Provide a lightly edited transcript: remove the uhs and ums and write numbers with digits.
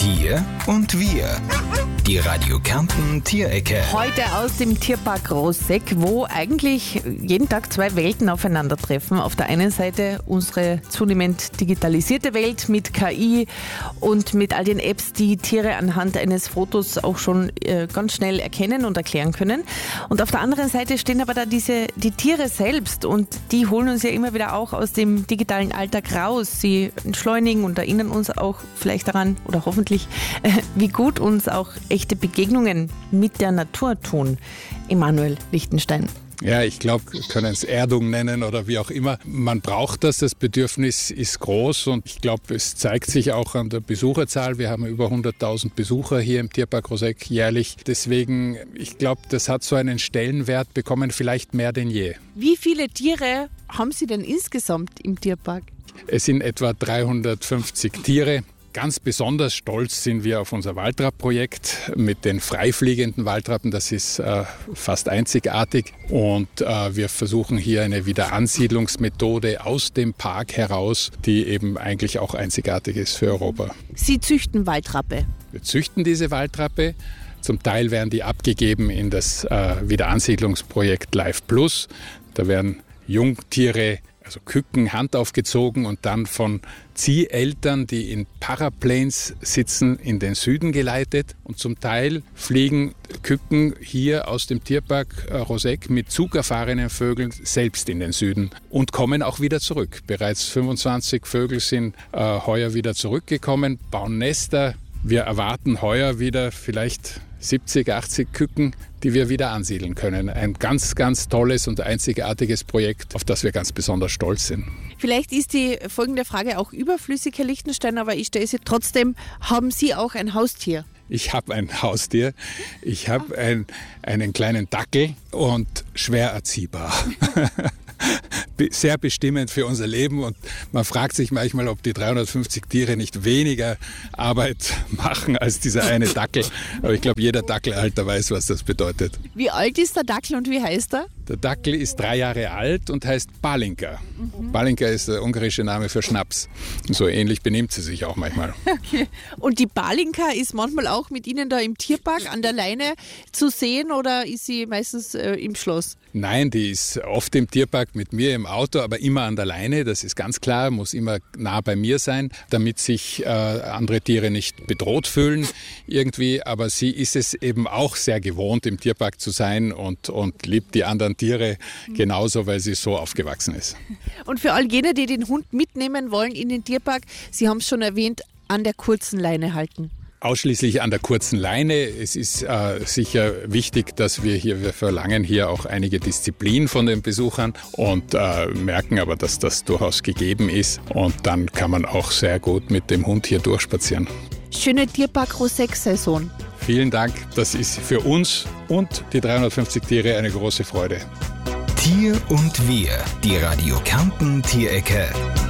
Tier und Wir. Die Radio Kärnten Tierecke. Heute aus dem Tierpark Roseck, wo eigentlich jeden Tag zwei Welten aufeinandertreffen. Auf der einen Seite unsere zunehmend digitalisierte Welt mit KI und mit all den Apps, die Tiere anhand eines Fotos auch schon ganz schnell erkennen und erklären können. Und auf der anderen Seite stehen aber da die Tiere selbst, und die holen uns ja immer wieder auch aus dem digitalen Alltag raus. Sie entschleunigen und erinnern uns auch vielleicht daran, oder hoffentlich, wie gut uns auch echte Begegnungen mit der Natur tun. Emanuel Lichtenstein. Ja, ich glaube, wir können es Erdung nennen oder wie auch immer. Man braucht das Bedürfnis ist groß, und ich glaube, es zeigt sich auch an der Besucherzahl. Wir haben über 100.000 Besucher hier im Tierpark Roseck jährlich. Deswegen, ich glaube, das hat so einen Stellenwert bekommen, vielleicht mehr denn je. Wie viele Tiere haben Sie denn insgesamt im Tierpark? Es sind etwa 350 Tiere. Ganz besonders stolz sind wir auf unser Waldrapp-Projekt mit den freifliegenden Waldrappen. Das ist fast einzigartig, und wir versuchen hier eine Wiederansiedlungsmethode aus dem Park heraus, die eben eigentlich auch einzigartig ist für Europa. Sie züchten Waldrappe? Wir züchten diese Waldrappe. Zum Teil werden die abgegeben in das Wiederansiedlungsprojekt Life Plus. Da werden Jungtiere, also Küken, handaufgezogen und dann von Zieheltern, die in Paraplanes sitzen, in den Süden geleitet. Und zum Teil fliegen Küken hier aus dem Tierpark Roseck mit zugerfahrenen Vögeln selbst in den Süden und kommen auch wieder zurück. Bereits 25 Vögel sind heuer wieder zurückgekommen, bauen Nester. Wir erwarten heuer wieder vielleicht 70, 80 Küken, die wir wieder ansiedeln können. Ein ganz, ganz tolles und einzigartiges Projekt, auf das wir ganz besonders stolz sind. Vielleicht ist die folgende Frage auch überflüssig, Herr Lichtenstein, aber ich stelle sie trotzdem. Haben Sie auch ein Haustier? Ich habe ein Haustier. Ich habe einen kleinen Dackel und schwer erziehbar. Sehr bestimmend für unser Leben, und man fragt sich manchmal, ob die 350 Tiere nicht weniger Arbeit machen als dieser eine Dackel. Aber ich glaube, jeder Dackelhalter weiß, was das bedeutet. Wie alt ist der Dackel und wie heißt er? Der Dackel ist 3 Jahre alt und heißt Balinka. Balinka ist der ungarische Name für Schnaps. So ähnlich benimmt sie sich auch manchmal. Okay. Und die Balinka ist manchmal auch mit Ihnen da im Tierpark an der Leine zu sehen, oder ist sie meistens im Schloss? Nein, die ist oft im Tierpark mit mir im Auto, aber immer an der Leine. Das ist ganz klar, muss immer nah bei mir sein, damit sich andere Tiere nicht bedroht fühlen irgendwie. Aber sie ist es eben auch sehr gewohnt, im Tierpark zu sein, und liebt die anderen Tiere genauso, weil sie so aufgewachsen ist. Und für all jene, die den Hund mitnehmen wollen in den Tierpark, Sie haben es schon erwähnt, an der kurzen Leine halten. Ausschließlich an der kurzen Leine. Es ist sicher wichtig, dass wir verlangen hier auch einige Disziplin von den Besuchern, und merken aber, dass das durchaus gegeben ist. Und dann kann man auch sehr gut mit dem Hund hier durchspazieren. Schöne Tierpark Roseck-Saison. Vielen Dank. Das ist für uns und die 350 Tiere eine große Freude. Tier und Wir. Die Radio Kärnten Tierecke.